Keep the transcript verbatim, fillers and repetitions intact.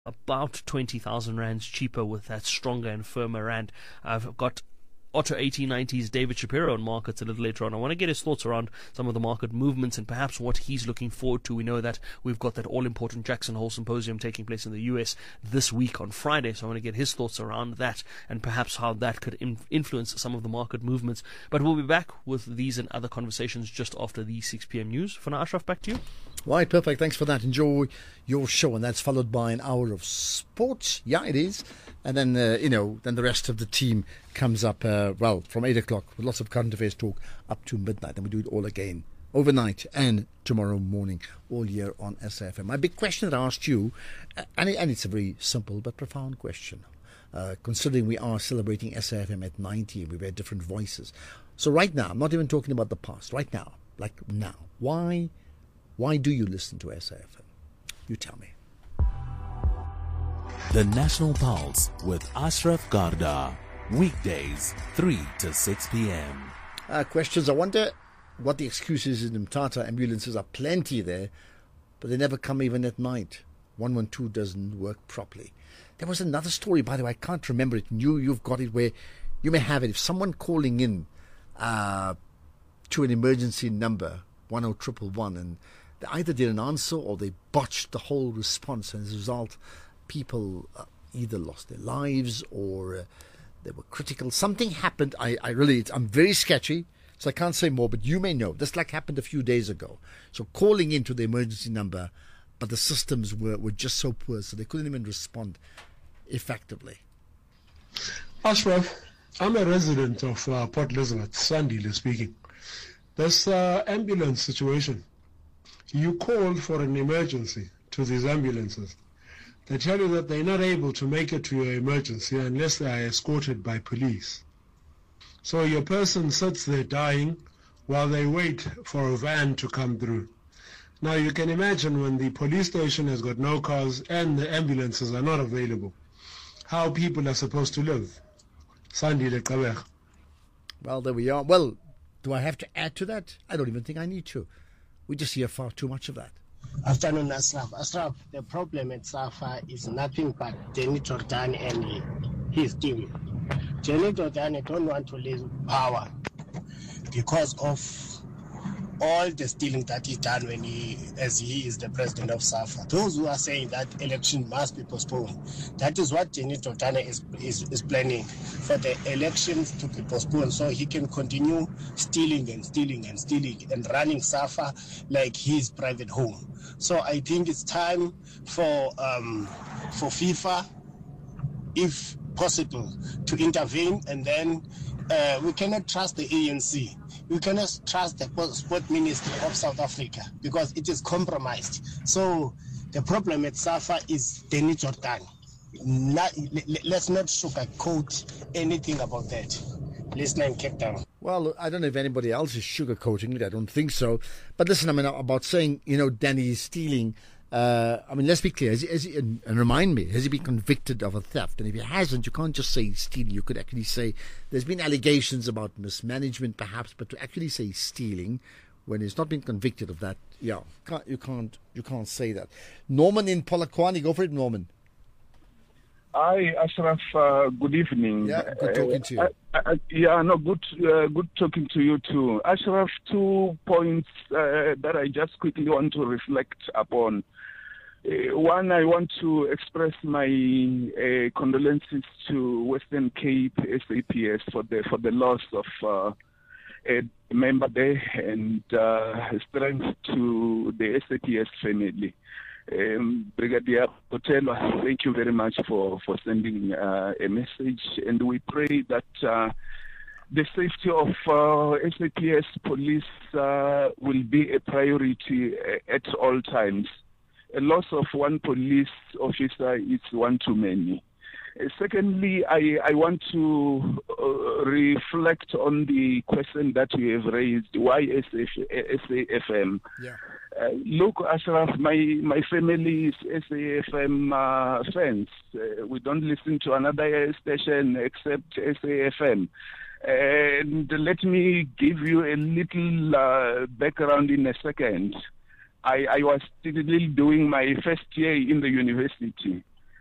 about twenty thousand rands cheaper with that stronger and firmer rand. I've got Otto eighteen ninety's David Shapiro on markets a little later on. I want to get his thoughts around some of the market movements and perhaps what he's looking forward to. We know that we've got that all-important Jackson Hole Symposium taking place in the U S this week on Friday, so I want to get his thoughts around that and perhaps how that could in- influence some of the market movements. But we'll be back with these and other conversations just after the six p.m. news. For now, Ashraf, back to you. Right, perfect. Thanks for that. Enjoy your show, and that's followed by an hour of sports. Yeah, it is. And then, uh, you know, then the rest of the team comes up, uh, well, from eight o'clock with lots of current affairs talk up to midnight. And we do it all again overnight and tomorrow morning, all year on S A F M. My big question that I asked you, uh, and, it, and it's a very simple but profound question, uh, considering we are celebrating S A F M at ninety and we've had different voices. So right now, I'm not even talking about the past, right now, like now, why... Why do you listen to S A F M? You tell me. The National Pulse with Ashraf Garda. Weekdays, three to six p.m. Uh, questions. I wonder what the excuses in Mthatha. Ambulances are plenty there, but they never come even at night. one one two doesn't work properly. There was another story, by the way, I can't remember it. You, you've got it where you may have it. If someone calling in uh, to an emergency number, one oh triple one, and they either didn't answer or they botched the whole response, and as a result, people uh, either lost their lives or uh, they were critical. Something happened. I, I really, I'm very sketchy, so I can't say more, but you may know. This like happened a few days ago. So calling into the emergency number, but the systems were, were just so poor, so they couldn't even respond effectively. Ashraf, I'm a resident of uh, Port Elizabeth, Sandile speaking. This uh, ambulance situation, you call for an emergency to these ambulances. They tell you that they're not able to make it to your emergency unless they are escorted by police. So your person sits there dying while they wait for a van to come through. Now you can imagine when the police station has got no cars and the ambulances are not available, how people are supposed to live. Sandile Kabeh. Well, there we are. Well, do I have to add to that? I don't even think I need to. We just hear far too much of that. Afternoon, Ashraf. Ashraf, the problem at SAFA is nothing but Jenny Jordan and his team. Jenny Jordan don't want to lose power because of all the stealing that he done when he, as he is the president of SAFA. Those who are saying that election must be postponed, that is what Jenny Jordan is, is, is planning, for the elections to be postponed so he can continue stealing and stealing and stealing and running SAFA like his private home. So I think it's time for um, for FIFA, if possible, to intervene, and then uh, we cannot trust the A N C. We cannot trust the Sport Ministry of South Africa because it is compromised. So the problem at SAFA is Danny Jordan. Not, let's not sugarcoat anything about that. Listen in Cape Town. Well, I don't know if anybody else is sugarcoating it. I don't think so. But listen, I mean, about saying, you know, Danny is stealing. Uh, I mean, let's be clear. Has he, has he, and, and remind me, has he been convicted of a theft? And if he hasn't, you can't just say he's stealing. You could actually say there's been allegations about mismanagement, perhaps, but to actually say stealing when he's not been convicted of that, yeah, can't, you can't, you can't say that. Norman in Polokwane, go for it, Norman. Hi, Ashraf. Uh, good evening. Yeah, good talking to you. Uh, uh, yeah, no, good, uh, good talking to you too. Ashraf, two points uh, that I just quickly want to reflect upon. Uh, one, I want to express my uh, condolences to Western Cape S A P S for the for the loss of uh, a member there, and uh, strength to the S A P S family. Um, Brigadier Kotelo, thank you very much for, for sending uh, a message, and we pray that uh, the safety of uh, S A P S police uh, will be a priority at all times. A loss of one police officer is one too many. Uh, secondly, I, I want to uh, reflect on the question that you have raised, why S A F M? Yeah. Uh, look, Ashraf, my, my family is S A F M uh, fans. Uh, we don't listen to another station except S A F M. And let me give you a little uh, background in a second. I, I was still doing my first year in the university.